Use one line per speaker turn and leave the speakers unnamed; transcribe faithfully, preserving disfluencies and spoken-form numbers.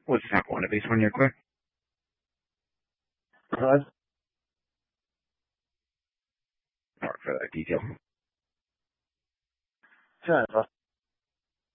What's that one? A base one real quick?
Huh?
Sorry for that detail.
Sure.